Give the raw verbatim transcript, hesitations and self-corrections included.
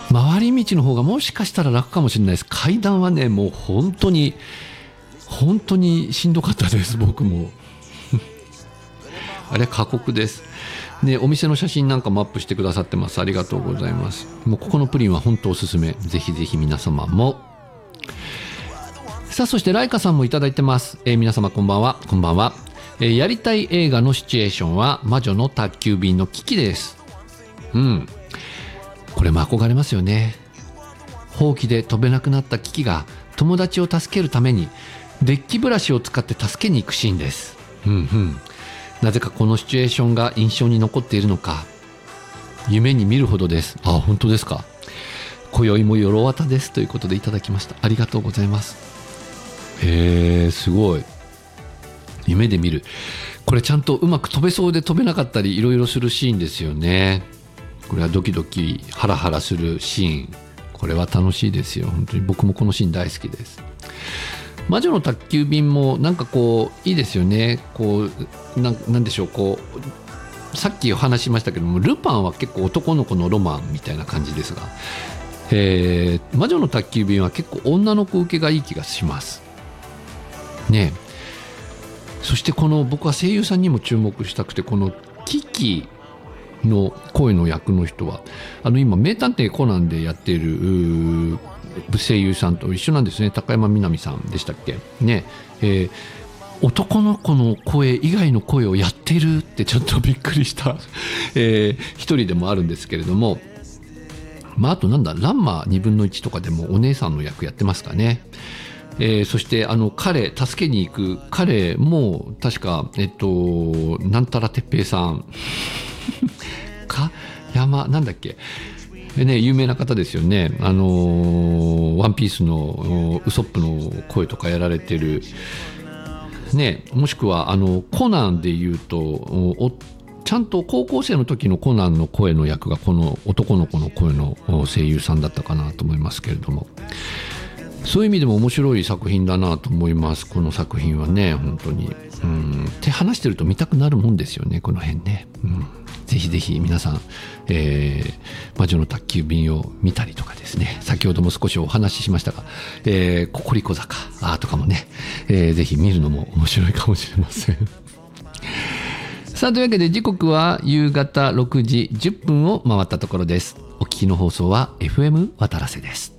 回り道の方がもしかしたら楽かもしれないです。階段はねもう本当に本当にしんどかったです僕もあれ過酷ですね。お店の写真なんかもアップしてくださってます。ありがとうございます。もうここのプリンは本当おすすめ。ぜひぜひ皆様も。さあそしてライカさんもいただいてます、えー、皆様こんばんは。こんばんは、えー、やりたい映画のシチュエーションは魔女の宅急便の危機です。うんこれも憧れますよね。ほうきで飛べなくなったキキが友達を助けるためにデッキブラシを使って助けに行くシーンです。うんうんなぜかこのシチュエーションが印象に残っているのか夢に見るほどです。あ本当ですか。今宵もよろわたですということでいただきました。ありがとうございます。へーすごい夢で見る。これちゃんとうまく飛べそうで飛べなかったりいろいろするシーンですよね。これはドキドキハラハラするシーン。これは楽しいですよ本当に。僕もこのシーン大好きです。魔女の宅急便もなんかこういいですよね。こう な, なんでしょうこうさっきお話ししましたけどもルパンは結構男の子のロマンみたいな感じですが、えー、魔女の宅急便は結構女の子受けがいい気がしますね。そしてこの僕は声優さんにも注目したくて、このキキの声の役の人はあの今名探偵コナンでやっている声優さんと一緒なんですね。高山みなみさんでしたっけね、えー、男の子の声以外の声をやっているってちょっとびっくりした、えー、一人でもあるんですけれども、まあ、あとなんだランマにぶんのいちとかでもお姉さんの役やってますかね。えー、そしてあの彼助けに行く彼も確かえっとなんたらてっぺいさんか山なんだっけね、有名な方ですよね。あのワンピースのウソップの声とかやられてるね。もしくはあのコナンでいうとおちゃんと高校生の時のコナンの声の役がこの男の子の声の声優さんだったかなと思いますけれども、そういう意味でも面白い作品だなと思います。この作品はね本当にうんって話してると見たくなるもんですよねこの辺ね。うんぜひぜひ皆さん、えー、魔女の宅急便を見たりとかですね、先ほども少しお話ししましたが、えー、ココリコ坂あとかもね、えー、ぜひ見るのも面白いかもしれませんさあというわけで時刻は夕方ろくじじゅっぷんを回ったところです。お聞きの放送は エフエム 渡良瀬です。